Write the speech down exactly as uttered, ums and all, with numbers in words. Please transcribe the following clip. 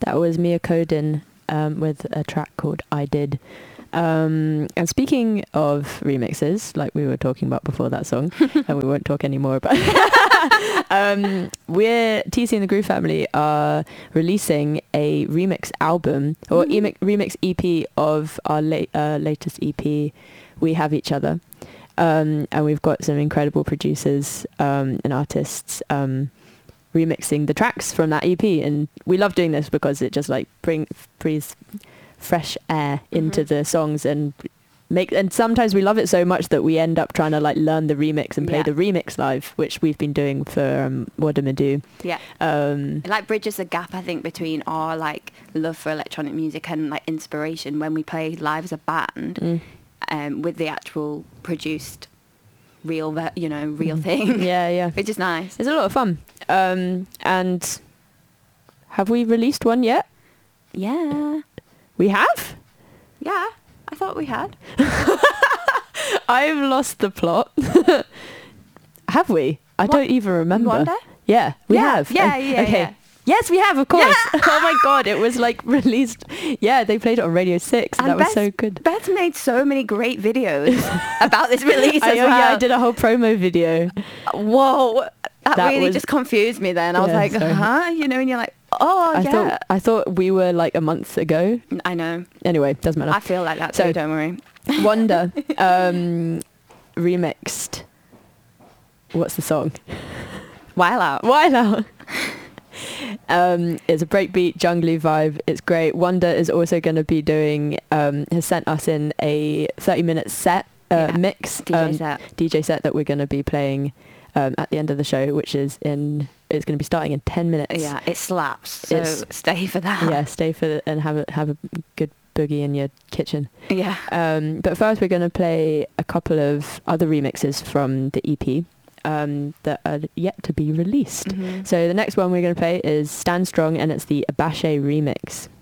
That was Mia Kodin um, with a track called I Did. Um, and speaking of remixes, like we were talking about before that song, and we won't talk anymore about um, we're, T C and the Groove Family are releasing a remix album, or Mm. emi- remix E P of our la- uh, latest E P, We Have Each Other. Um, and we've got some incredible producers um, and artists um, remixing the tracks from that E P, and we love doing this because it just like bring breathes fresh air into Mhm. the songs, and make and sometimes we love it so much that we end up trying to like learn the remix and play Yeah. the remix live, which we've been doing for um, Wadamadu. Yeah. Um, It like bridges the gap, I think, between our like love for electronic music and like inspiration when we play live as a band, mm. um, with the actual produced real, ver- you know, real Mhm. thing. Yeah, yeah. Which is nice. It's a lot of fun. Um, and have we released one yet? Yeah. We have? Yeah. I thought we had. I've lost the plot. Have we? I What? don't even remember. Wonder? Yeah, we Yeah, have. yeah, Oh, yeah, Okay. yeah. Yes, we have, of course. Oh my god, it was like released. Yeah, they played it on Radio Six, and, And that was Beth- so good. Beth made so many great videos about this release I, as oh, well. yeah, I did a whole promo video. Whoa. That, That really was- just confused me then. I was Yeah, like, sorry. huh? You know, and you're like, oh, I yeah. thought I thought we were like a month ago. I know. Anyway, doesn't matter. I feel like that So- too, don't worry. Wonder um, remixed. What's the song? While out. Wild Out. Um, it's a breakbeat, jungly vibe. It's great. Wonder is also going to be doing, um, has sent us in a thirty minute set, uh, Yeah, mix, D J um, set. D J set that we're going to be playing um, at the end of the show, which is in, it's going to be starting in ten minutes. Yeah, it slaps. So It's- stay for that. Yeah, stay for the, and have a, have a good boogie in your kitchen. Yeah. Um, but first we're going to play a couple of other remixes from the E P um, that are yet to be released. Mhm. So the next one we're going to play is Stand Strong, and it's the Abashe remix.